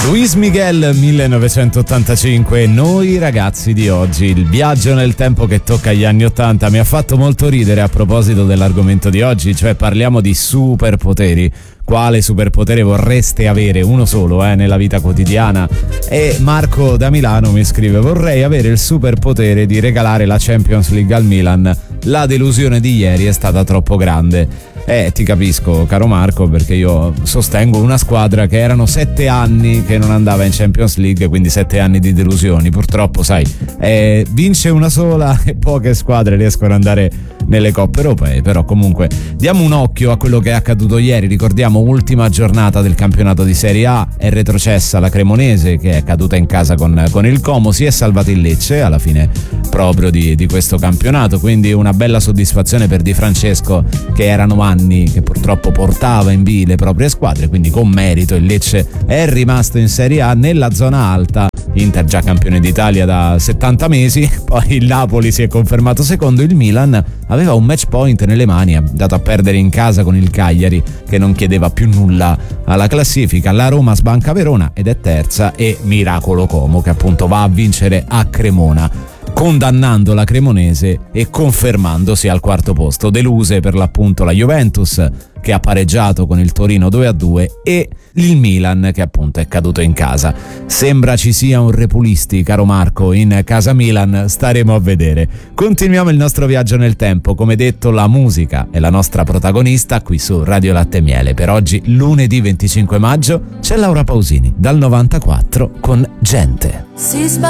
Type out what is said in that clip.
Luis Miguel 1985, noi ragazzi di oggi, il viaggio nel tempo che tocca agli anni 80 mi ha fatto molto ridere a proposito dell'argomento di oggi, cioè parliamo di superpoteri. Quale superpotere vorreste avere? Uno solo, nella vita quotidiana. E Marco da Milano mi scrive: vorrei avere il superpotere di regalare la Champions League al Milan. La delusione di ieri è stata troppo grande. Ti capisco, caro Marco, perché io sostengo una squadra che erano 7 anni che non andava in Champions League, quindi 7 anni di delusioni. Purtroppo, sai, vince una sola e poche squadre riescono ad andare nelle coppe europee. Però comunque diamo un occhio a quello che è accaduto ieri. Ricordiamo, ultima giornata del campionato di Serie A, è retrocessa la Cremonese che è caduta in casa con il Como, si è salvato il Lecce alla fine proprio di questo campionato, quindi una bella soddisfazione per Di Francesco, che erano anni che purtroppo portava in B le proprie squadre, quindi con merito il Lecce è rimasto in Serie A nella zona alta. Inter già campione d'Italia da 70 mesi, poi il Napoli si è confermato secondo, il Milan aveva un match point nelle mani, ha dato a perdere in casa con il Cagliari che non chiedeva più nulla alla classifica, la Roma sbanca Verona ed è terza, e miracolo Como che appunto va a vincere a Cremona, condannando la Cremonese e confermandosi al quarto posto. Deluse per l'appunto la Juventus che ha pareggiato con il Torino 2-2 e il Milan che appunto è caduto in casa. Sembra ci sia un Repulisti, caro Marco, in casa Milan, staremo a vedere. Continuiamo il nostro viaggio nel tempo, come detto la musica è la nostra protagonista qui su Radio Latte e Miele. Per oggi lunedì 25 maggio c'è Laura Pausini dal 94 con Gente. Si